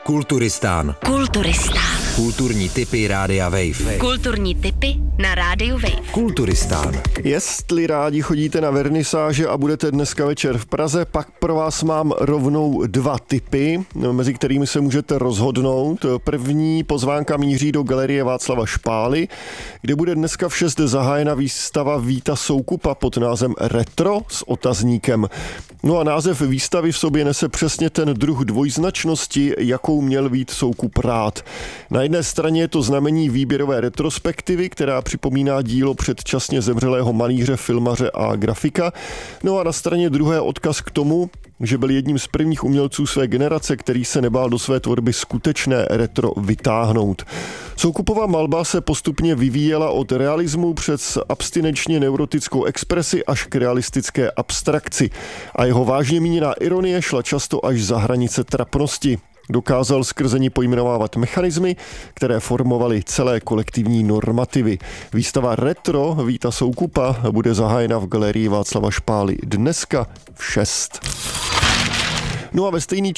Kulturistán. Kulturní tipy Rádia Wave. Kulturní tipy na Rádiu Wave. Kulturistán. Jestli rádi chodíte na vernisáže a budete dneska večer v Praze, pak pro vás mám rovnou 2 tipy, mezi kterými se můžete rozhodnout. První pozvánka míří do Galerie Václava Špály, kde bude dneska v 6 zahájena výstava Víta Soukupa pod názvem Retro s otazníkem. No a název výstavy v sobě nese přesně ten druh dvojznačnosti, jakou měl Vít Soukup rád. Na jedné straně je to znamení výběrové retrospektivy, která připomíná dílo předčasně zemřelého malíře, filmaře a grafika. No a na straně druhé odkaz k tomu, že byl jedním z prvních umělců své generace, který se nebál do své tvorby skutečné retro vytáhnout. Soukupova malba se postupně vyvíjela od realismu přes abstinenčně neurotickou expresi až k realistické abstrakci. A jeho vážně míněná ironie šla často až za hranice trapnosti. Dokázal skrze ní pojmenovávat mechanismy, které formovaly celé kolektivní normativy. Výstava Retro Víta Soukupa bude zahájena v Galerii Václava Špály dneska v 6. No a ve stejný